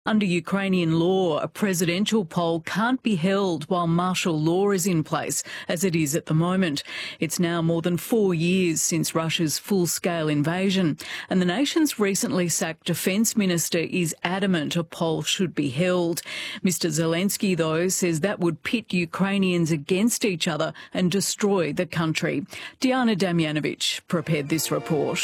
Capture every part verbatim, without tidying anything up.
Under Ukrainian law, a presidential poll can't be held while martial law is in place, as it is at the moment. It's now more than four years since Russia's full-scale invasion, and the nation's recently sacked defence minister is adamant a poll should be held. Mister Zelensky, though, says that would pit Ukrainians against each other and destroy the country. Diana Damjanovic prepared this report.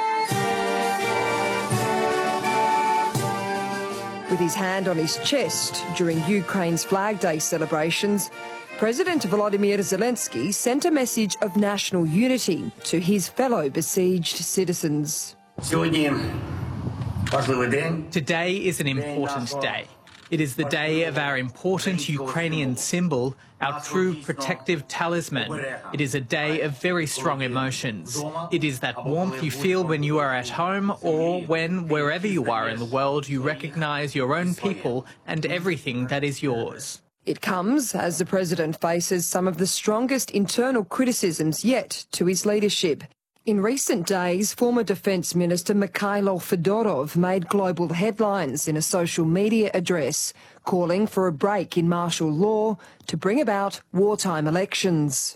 With his hand on his chest during Ukraine's Flag Day celebrations, President Volodymyr Zelensky sent a message of national unity to his fellow besieged citizens. Today is an important day. It is the day of our important Ukrainian symbol, our true protective talisman. It is a day of very strong emotions. It is that warmth you feel when you are at home or when, wherever you are in the world, you recognise your own people and everything that is yours. It comes as the president faces some of the strongest internal criticisms yet to his leadership. In recent days, former Defence Minister Mikhailo Fedorov made global headlines in a social media address, calling for a break in martial law to bring about wartime elections.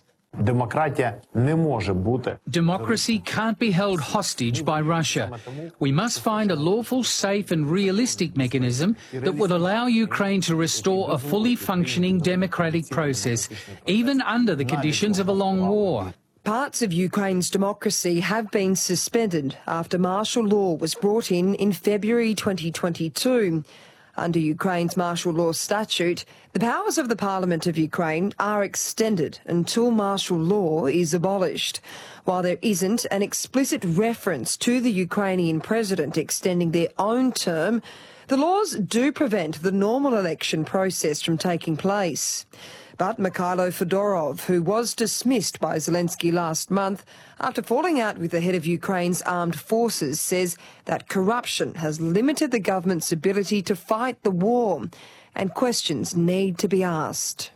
Democracy can't be held hostage by Russia. We must find a lawful, safe and realistic mechanism that would allow Ukraine to restore a fully functioning democratic process, even under the conditions of a long war. Parts of Ukraine's democracy have been suspended after martial law was brought in in February twenty twenty-two. Under Ukraine's martial law statute, the powers of the Parliament of Ukraine are extended until martial law is abolished. While there isn't an explicit reference to the Ukrainian president extending their own term, the laws do prevent the normal election process from taking place. But Mikhailo Fedorov, who was dismissed by Zelensky last month after falling out with the head of Ukraine's armed forces, says that corruption has limited the government's ability to fight the war, and questions need to be asked.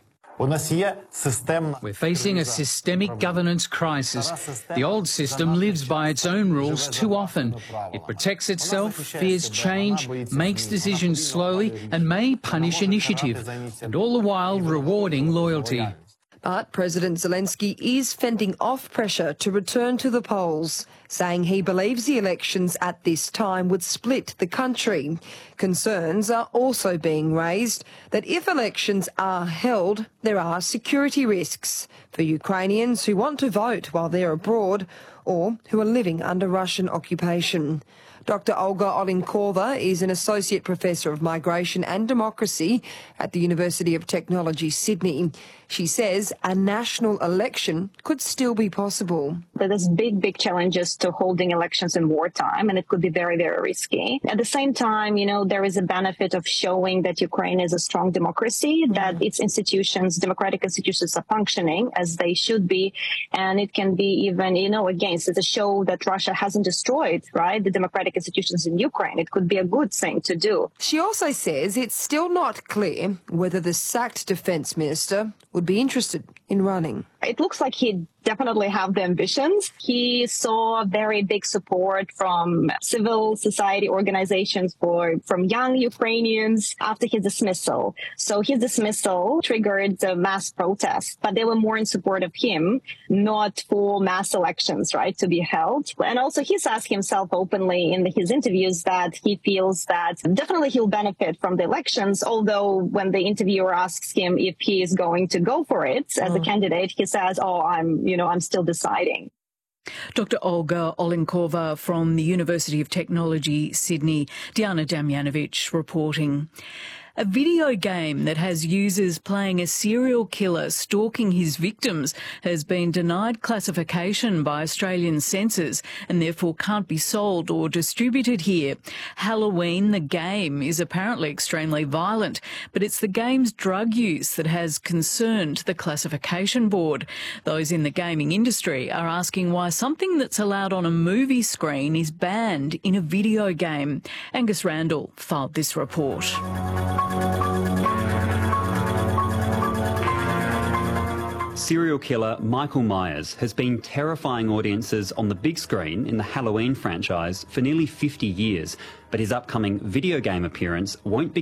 We're facing a systemic governance crisis. The old system lives by its own rules too often. It protects itself, fears change, makes decisions slowly and may punish initiative, and all the while rewarding loyalty. But President Zelensky is fending off pressure to return to the polls, saying he believes the elections at this time would split the country. Concerns are also being raised that if elections are held, there are security risks for Ukrainians who want to vote while they're abroad or who are living under Russian occupation. Doctor Olga Olinkova is an Associate Professor of Migration and Democracy at the University of Technology, Sydney. She says a national election could still be possible. There's big, big challenges to holding elections in wartime, and it could be very, very risky. At the same time, you know, there is a benefit of showing that Ukraine is a strong democracy, that its institutions, democratic institutions, are functioning as they should be. And it can be even, you know, against it to show that Russia hasn't destroyed, right, the democratic institutions in Ukraine. It could be a good thing to do. She also says it's still not clear whether the sacked defence minister would be interested in running. It looks like he definitely have the ambitions. He saw very big support from civil society organizations for from young Ukrainians after his dismissal. So his dismissal triggered the mass protests, but they were more in support of him, not for mass elections, right, to be held. And also he's asked himself openly in his interviews that he feels that definitely he'll benefit from the elections, although when the interviewer asks him if he is going to go for it as mm. a candidate, he says, oh, I'm, you know, I'm still deciding. Doctor Olga Olinkova from the University of Technology, Sydney. Diana Damjanovic reporting. A video game that has users playing a serial killer stalking his victims has been denied classification by Australian censors and therefore can't be sold or distributed here. Halloween, the game, is apparently extremely violent, but it's the game's drug use that has concerned the classification board. Those in the gaming industry are asking why something that's allowed on a movie screen is banned in a video game. Angus Randall filed this report. Serial killer Michael Myers has been terrifying audiences on the big screen in the Halloween franchise for nearly fifty years, but his upcoming video game appearance won't be